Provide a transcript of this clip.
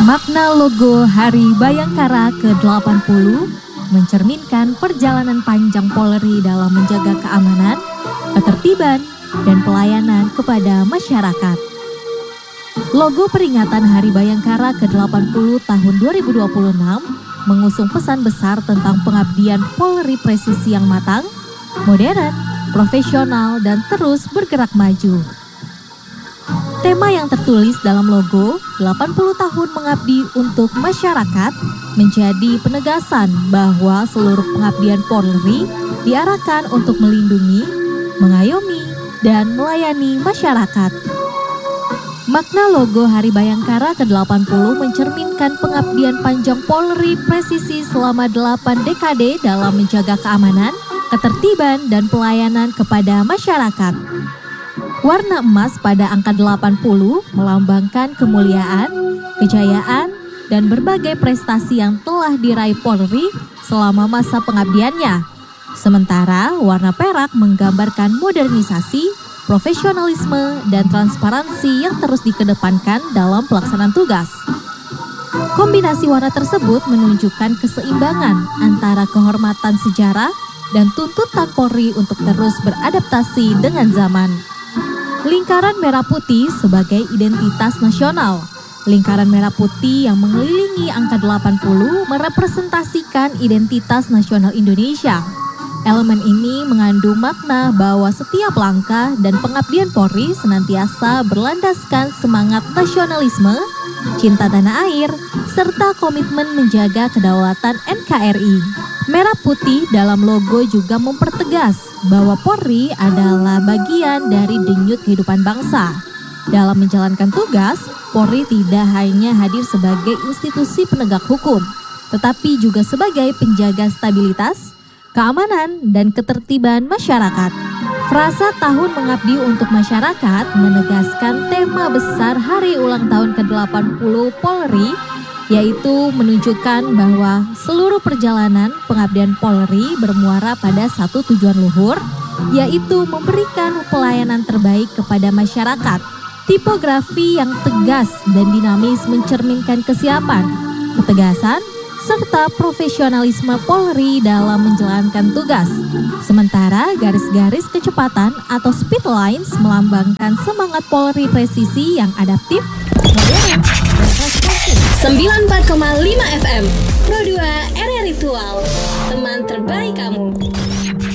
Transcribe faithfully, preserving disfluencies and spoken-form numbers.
Makna logo Hari Bayangkara ke delapan puluh mencerminkan perjalanan panjang Polri dalam menjaga keamanan, ketertiban, dan pelayanan kepada masyarakat. Logo peringatan Hari Bayangkara ke delapan puluh tahun dua ribu dua puluh enam mengusung pesan besar tentang pengabdian Polri presisi yang matang, modern, profesional, dan terus bergerak maju. Tema yang tertulis dalam logo delapan puluh tahun mengabdi untuk masyarakat menjadi penegasan bahwa seluruh pengabdian Polri diarahkan untuk melindungi, mengayomi, dan melayani masyarakat. Makna logo Hari Bayangkara ke delapan puluh mencerminkan pengabdian panjang Polri presisi selama delapan dekade dalam menjaga keamanan, ketertiban, dan pelayanan kepada masyarakat. Warna emas pada angka delapan puluh melambangkan kemuliaan, kejayaan, dan berbagai prestasi yang telah diraih Polri selama masa pengabdiannya. Sementara warna perak menggambarkan modernisasi, profesionalisme, dan transparansi yang terus dikedepankan dalam pelaksanaan tugas. Kombinasi warna tersebut menunjukkan keseimbangan antara kehormatan sejarah dan tuntutan Polri untuk terus beradaptasi dengan zaman. Lingkaran merah putih sebagai identitas nasional. Lingkaran merah putih yang mengelilingi angka delapan puluh merepresentasikan identitas nasional Indonesia. Elemen ini mengandung makna bahwa setiap langkah dan pengabdian Polri senantiasa berlandaskan semangat nasionalisme, cinta tanah air, serta komitmen menjaga kedaulatan N K R I. Merah putih dalam logo juga mempertegas bahwa Polri adalah bagian dari denyut kehidupan bangsa. Dalam menjalankan tugas, Polri tidak hanya hadir sebagai institusi penegak hukum, tetapi juga sebagai penjaga stabilitas, keamanan, dan ketertiban masyarakat. Frasa tahun mengabdi untuk masyarakat menegaskan tema besar hari ulang tahun ke delapan puluh Polri, yaitu menunjukkan bahwa seluruh perjalanan pengabdian Polri bermuara pada satu tujuan luhur, yaitu memberikan pelayanan terbaik kepada masyarakat. Tipografi yang tegas dan dinamis mencerminkan kesiapan, ketegasan, serta profesionalisme Polri dalam menjalankan tugas. Sementara garis-garis kecepatan atau speed lines melambangkan semangat Polri presisi yang adaptif, modern, dan responsif. sembilan puluh empat koma lima F M Pro dua R R Ritual, teman terbaik kamu.